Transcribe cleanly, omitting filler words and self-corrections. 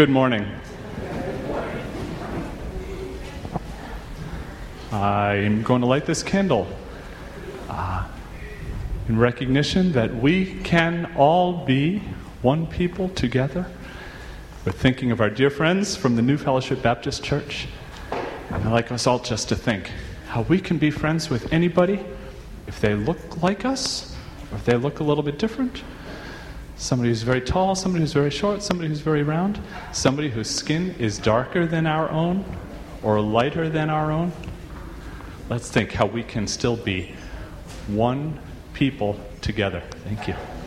Good morning. I'm going to light this candle in recognition that we can all be one people together. We're thinking of our dear friends from the New Fellowship Baptist Church. And I'd like us all just to think how we can be friends with anybody if they look like us or if they look a little bit different. Somebody who's very tall, somebody who's very short, somebody who's very round, somebody whose skin is darker than our own or lighter than our own. Let's think how we can still be one people together. Thank you.